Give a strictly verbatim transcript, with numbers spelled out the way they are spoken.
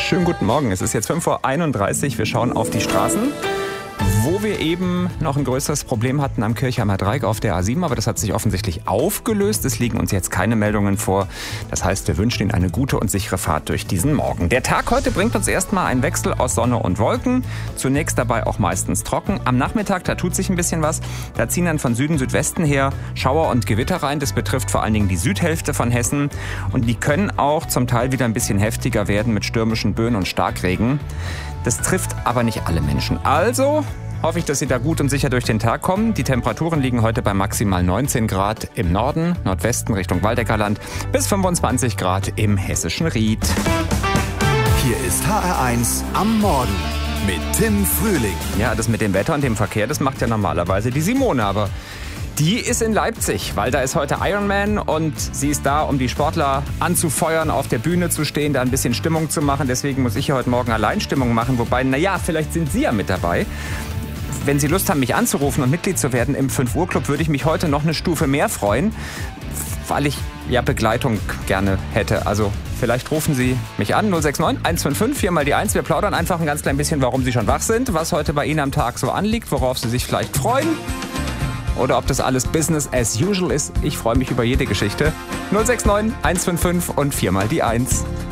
Schönen guten Morgen, es ist jetzt fünf Uhr einunddreißig, wir schauen auf die Straßen. Wo wir eben noch ein größeres Problem hatten am Kirchheimer Dreieck auf der A sieben, aber das hat sich offensichtlich aufgelöst. Es liegen uns jetzt keine Meldungen vor. Das heißt, wir wünschen Ihnen eine gute und sichere Fahrt durch diesen Morgen. Der Tag heute bringt uns erstmal einen Wechsel aus Sonne und Wolken. Zunächst dabei auch meistens trocken. Am Nachmittag, da tut sich ein bisschen was. Da ziehen dann von Süden, Südwesten her Schauer und Gewitter rein. Das betrifft vor allen Dingen die Südhälfte von Hessen. Und die können auch zum Teil wieder ein bisschen heftiger werden mit stürmischen Böen und Starkregen. Das trifft aber nicht alle Menschen. Also hoffe ich, dass Sie da gut und sicher durch den Tag kommen. Die Temperaturen liegen heute bei maximal neunzehn Grad im Norden, Nordwesten Richtung Waldecker-Land, bis fünfundzwanzig Grad im hessischen Ried. Hier ist H R eins am Morgen mit Tim Frühling. Ja, das mit dem Wetter und dem Verkehr, das macht ja normalerweise die Simone, aber die ist in Leipzig, weil da ist heute Ironman und sie ist da, um die Sportler anzufeuern, auf der Bühne zu stehen, da ein bisschen Stimmung zu machen. Deswegen muss ich ja heute Morgen allein Stimmung machen, wobei, naja, vielleicht sind Sie ja mit dabei. Wenn Sie Lust haben, mich anzurufen und Mitglied zu werden im fünf Uhr Club, würde ich mich heute noch eine Stufe mehr freuen, weil ich ja Begleitung gerne hätte. Also vielleicht rufen Sie mich an, null sechs neun eins fünf fünf vier mal die eins. Wir plaudern einfach ein ganz klein bisschen, warum Sie schon wach sind, was heute bei Ihnen am Tag so anliegt, worauf Sie sich vielleicht freuen. Oder ob das alles Business as usual ist. Ich freue mich über jede Geschichte. null sechs neun eins fünf fünf und vier mal die eins.